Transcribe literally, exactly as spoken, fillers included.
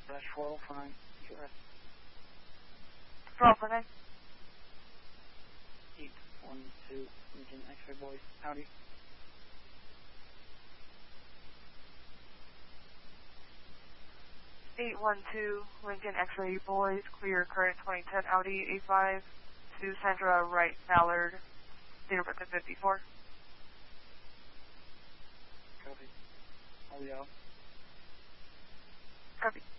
Dash four oh five, U S. four oh five. eight one two, Lincoln X-ray boys, howdy. eight one two, Lincoln X-ray boys, clear current twenty ten Audi A five to Sandra Wright Ballard, date of birth at fifty-four. Copy. All the out. Copy.